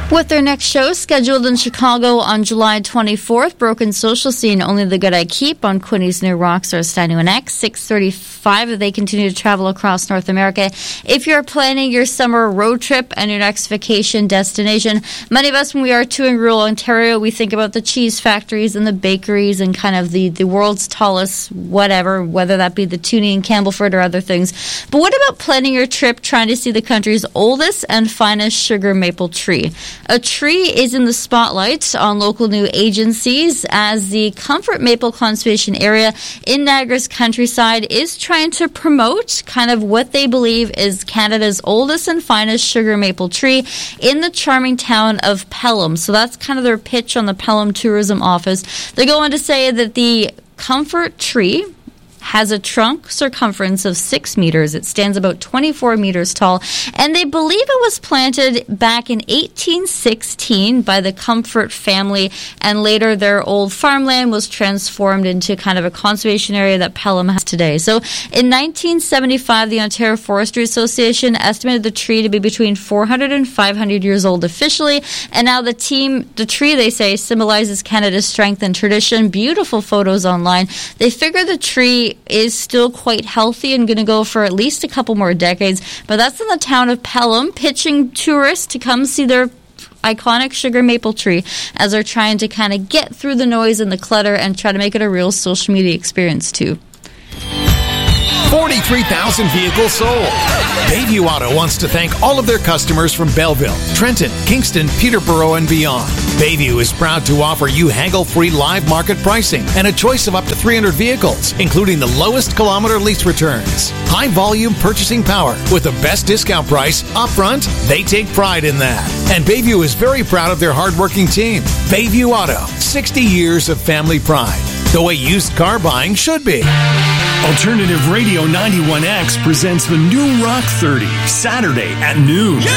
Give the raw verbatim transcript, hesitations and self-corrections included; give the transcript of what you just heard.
With their next show scheduled in Chicago on July twenty-fourth, Broken Social Scene, Only the Good I Keep on Quinny's New Rock Star Stadium and X, six thirty-five. They continue to travel across North America. If you're planning your summer road trip and your next vacation destination, many of us, when we are touring rural Ontario, we think about the cheese factories and the bakeries and kind of the, the world's tallest whatever, whether that be the Toonie and Campbellford or other things. But what about planning your trip trying to see the country's oldest and finest sugar maple tree? A tree is in the spotlight on local news agencies as the Comfort Maple Conservation Area in Niagara's countryside is trying to promote kind of what they believe is Canada's oldest and finest sugar maple tree in the charming town of Pelham. So that's kind of their pitch on the Pelham Tourism Office. They go on to say that the Comfort tree has a trunk circumference of six meters. It stands about twenty-four meters tall, and they believe it was planted back in eighteen sixteen by the Comfort family, and later their old farmland was transformed into kind of a conservation area that Pelham has today. So in nineteen seventy-five, the Ontario Forestry Association estimated the tree to be between four hundred and five hundred years old officially, and now the team, the tree, they say, symbolizes Canada's strength and tradition. Beautiful photos online. They figure the tree is still quite healthy and going to go for at least a couple more decades. But that's in the town of Pelham, pitching tourists to come see their iconic sugar maple tree as they're trying to kind of get through the noise and the clutter and try to make it a real social media experience too. forty-three thousand vehicles sold. Bayview Auto wants to thank all of their customers from Belleville, Trenton, Kingston, Peterborough, and beyond. Bayview is proud to offer you haggle-free live market pricing and a choice of up to three hundred vehicles, including the lowest kilometer lease returns. High-volume purchasing power with the best discount price upfront. They take pride in that. And Bayview is very proud of their hardworking team. Bayview Auto, sixty years of family pride. The way used car buying should be. Alternative Radio ninety-one X presents the new Rock thirty, Saturday at noon.